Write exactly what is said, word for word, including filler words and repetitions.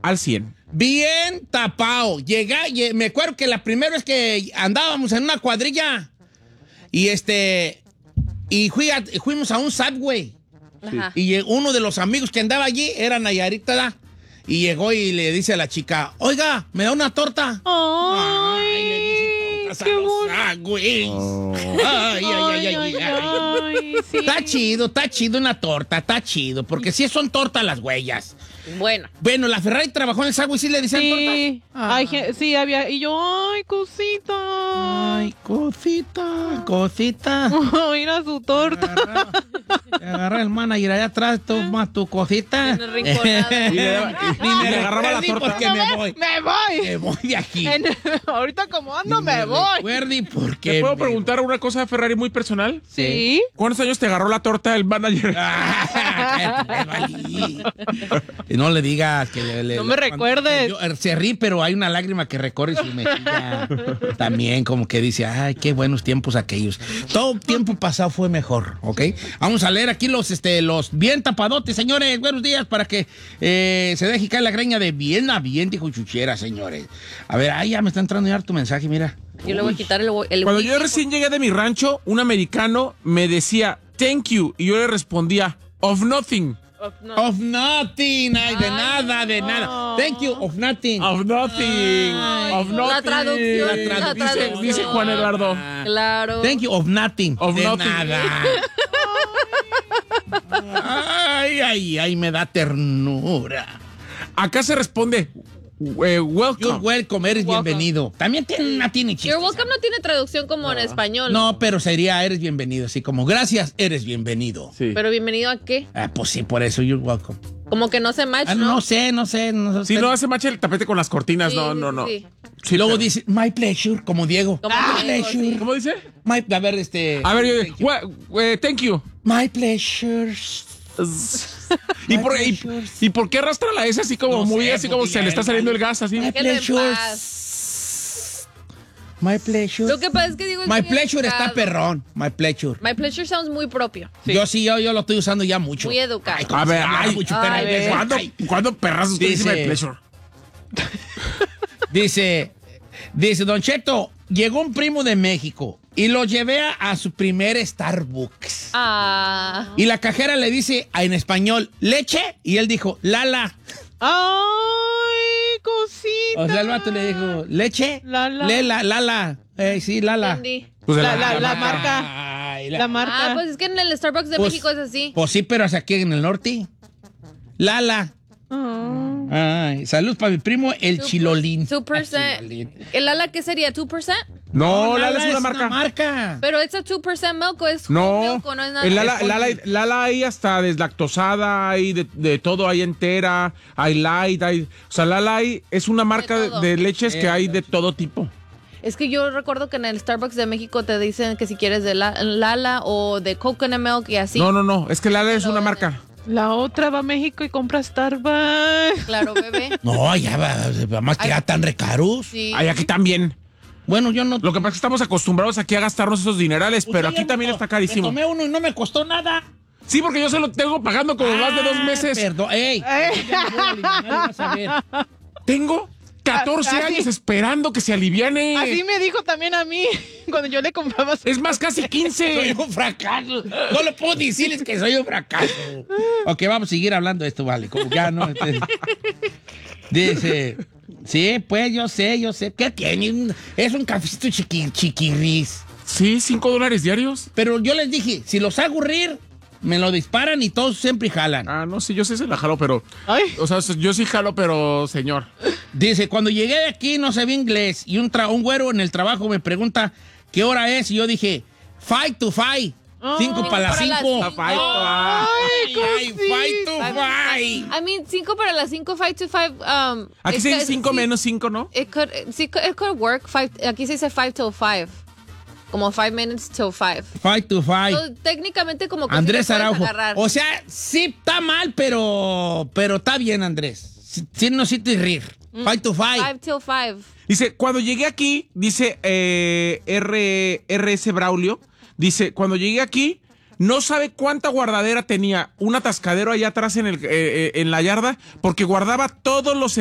al cien. Bien tapado. Llega, lle- me acuerdo que la primera vez que andábamos en una cuadrilla y este y fui a- fuimos a un Subway. Ajá. Y llegó uno de los amigos que andaba allí, era Nayarita, ¿da? Y llegó y le dice a la chica, oiga, ¿me da una torta? Ay, le dice tortas a qué los bonito. Subways. Oh. Ay, ay, ay, ay, ay. ay, sí. Está chido, está chido una torta, está chido, porque sí son tortas las huellas. Bueno. Bueno, la Ferrari trabajó en el Subway, ¿sí le decían Sí, tortas? Ah. hay gen- sí, había. Y yo, ay, cosita. Ay, cosita, cosita. Mira su torta. Te agarra el manager allá atrás, toma tu cosita. En el rinconado. Y le daba- y- Ni y me le agarraba la recuerde torta. porque me voy. Me voy. Me voy de aquí. En- ahorita como ando, Ni me voy. recuerde porque ¿Te puedo me- preguntar una cosa de Ferrari muy personal? Sí. ¿Cuántos años te agarró la torta el manager? Ah, cállate, Vali. Y no le digas que le, le- No me recuerdes. Yo- se ríe, pero hay una lágrima que recorre su mejilla. También como que dice, ay, qué buenos tiempos aquellos. Todo tiempo pasado fue mejor, ¿ok? Vamos a leer aquí los, este, los bien tapadotes, señores. Buenos días para que eh, se deje caer la greña de bien a bien, dijo Chuchera, señores. A ver, ahí ya me está entrando ya tu mensaje, mira. Yo le voy a quitar el, el Cuando whisky. yo recién llegué de mi rancho, un americano me decía, thank you, y yo le respondía, of nothing. Of no. Of nothing, ay, de Ay, nada, de no. nada. Thank you, of nothing. Of nothing. Ay, of la nothing. traducción, la Dice- traducción. Dice Juan Eduardo. Claro. Thank you, of nothing. Of de nothing. nada. Ay, ay, ay, me da ternura. Acá se responde, eh, welcome. You're welcome, eres Welcome. bienvenido. También tiene, una tiene chiste. Your welcome no tiene traducción como en español. No, pero sería eres bienvenido, así como gracias, eres bienvenido. Sí. Pero bienvenido a qué? Ah, pues sí, por eso you're welcome. Como que no se match, Ah, ¿no? no sé, no sé. No sé. Si no hace macho el tapete con las cortinas, Sí, no, sí, no, sí, no. sí. Si luego pero- dice, my pleasure, como Diego. Como my Diego, pleasure. sí. ¿Cómo dice? My, a ver, este. A ver, yo thank you. we- we- thank you. My pleasure. ¿Y por, y, y por qué arrastra la S así como No muy sé, así como porque se ya le está es saliendo mal. el gas así? My Déjenlo en pleasure. paz. My pleasure. Lo que pasa es que digo... es My muy pleasure está educado. perrón. My pleasure. My pleasure sounds muy propio. Yo sí, yo, yo lo estoy usando ya mucho. Muy educado. Ay, ¿cómo A se ver, habla ay, mucho, ay, espérame, ver. ¿Cuándo, ay. ¿cuándo perras usted Dice- dice my pleasure? Dice, dice, Don Cheto, llegó un primo de México y lo llevé a, a su primer Starbucks. Ah. Y la cajera le dice a- en español, ¿leche? Y él dijo, Lala. Ay, cosita. O sea, el vato le dijo, ¿leche? Lala. Lela, Lala. Eh, sí, Lala. Entendí. Pues de La- la- la marca. Ay, la- La marca. Ah, pues es que en el Starbucks de Pues- México es así. Pues sí, pero hacia aquí en el norte. Lala. Ah. Ay, salud para mi primo, el Two- Chilolín. two percent. El Chilolín. ¿El ala qué sería? ¿dos por ciento? No, Lala Lala es una marca. marca. Pero es a dos por ciento milk o es whole No, milk o no es nada. el Lala, Es Lala, con- Lala hay hasta deslactosada, hay de, de todo, hay entera, hay light, hay... O sea, Lala hay, es una marca De de, todo. de leches que hay de todo tipo. Es que yo recuerdo que en el Starbucks de México te dicen que si quieres de la- Lala o de coconut milk y así. No, no, no, es que Lala es Lo una venden. marca. La otra va a México y compra Starbucks. Claro, bebé. No, ya va, más que Ay. ya tan recaros. Sí. Ay, aquí también. Bueno, yo no. Lo que pasa es que estamos acostumbrados aquí a gastarnos esos dinerales, pero aquí también está Me carísimo. tomé uno y no me costó nada. Sí, porque yo se lo tengo pagando como más de dos Ah, meses. Perdón, ey. Ya me voy a aliviar, vas a ver. Tengo catorce Así- años esperando que se aliviane. Así me dijo también a mí cuando yo le compraba su... Es más, casi Soy quince. un fracaso. No lo puedo decirles que soy un fracaso. Ok, vamos a seguir hablando de esto, vale. Como ya no. Entonces, dice. Sí, pues yo sé, yo sé. ¿Qué tiene? Es un cafecito chiqui, chiquirris. Sí, cinco dólares diarios. Pero yo les dije, si los hago rir, me lo disparan y todos siempre jalan. Ah, no, sí, yo sí se la jalo, pero... Ay. O sea, yo sí jalo, pero señor. Dice, cuando llegué de aquí no sabía inglés y un, tra- un güero en el trabajo me pregunta qué hora es y yo dije, five to five. Oh. Cinco para las para las cinco. cinco. Ay, ay. Ay, ay, five to I five. mean, cinco para las cinco, five to five. Um, Aquí es se que- dice cinco sí, menos cinco, ¿no? It could, sí, it could work. Five, aquí se dice five till five. Como five minutes till five. Five to five. So, técnicamente como que Andrés sí le puedes Araujo. agarrar. O sea, sí está mal, pero pero está bien, Andrés. Sí, sí no sí te rir. Five to five. Five till five. Dice, cuando llegué aquí, dice eh, R, R S Braulio, dice, cuando llegué aquí, no sabe cuánta guardadera tenía un atascadero allá atrás en, el, eh, eh, en la yarda, porque guardaba todos los